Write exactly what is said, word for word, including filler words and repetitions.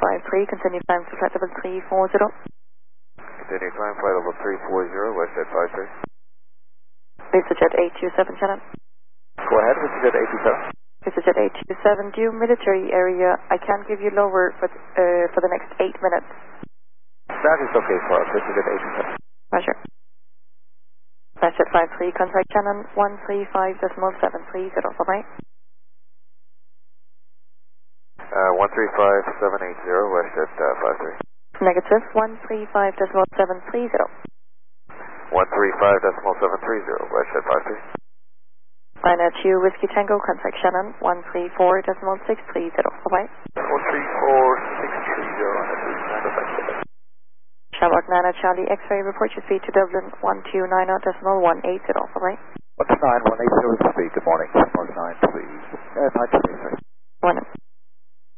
five three, continue climb to flight level three four zero. Continue climb, flight level three four zero, WestJet five three. VistaJet eight two seven, Shannon. Go ahead, VistaJet eight two seven. VistaJet eight two seven, due military area. I can give you lower for, uh, for the next eight minutes. That is okay for us, VistaJet eight two seven. Roger. WestJet five three, contact Shannon one three five decimal seven three zero, bye-bye. Uh, one three five seven eight zero, WestJet uh, five three. Negative, one three five decimal seven three zero. one three five decimal seven three zero, WestJet five three. Liner two, Whiskey Tango, contact Shannon one three four decimal six three zero, bye-bye. one three four six three zero, Shamrock Nana Charlie X-ray, report your speed to Dublin one two nine zero decimal one eight zero, bye-bye. one two nine one eight zero, speed, good morning, one nine, please. Uh, nine, please, sir.